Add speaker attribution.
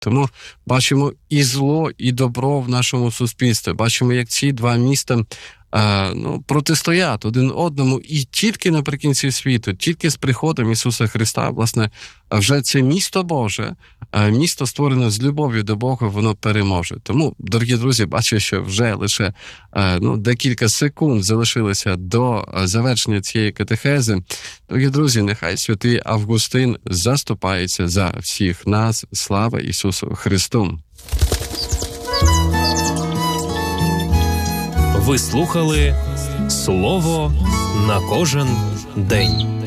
Speaker 1: Тому бачимо і зло, і добро в нашому суспільстві. Бачимо, як ці два міста протистоять один одному, і тільки наприкінці світу, тільки з приходом Ісуса Христа, власне, вже це місто Боже, місто створене з любов'ю до Бога, воно переможе. Тому, дорогі друзі, бачу, що вже лише декілька секунд залишилося до завершення цієї катехези. Дорогі друзі, нехай святий Августин заступається за всіх нас. Слава Ісусу Христу!
Speaker 2: Ви слухали «Слово на кожен день».